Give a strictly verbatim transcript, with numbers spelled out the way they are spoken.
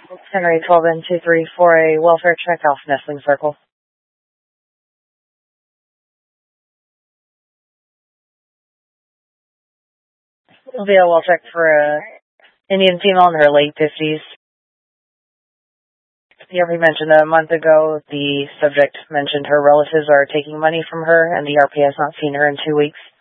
Henry twelve N two three for a welfare check off Nestling Circle. It'll be a well check for a Indian female in her late fifties. Yeah, we mentioned a month ago the subject mentioned her relatives are taking money from her and the R P has not seen her in two weeks.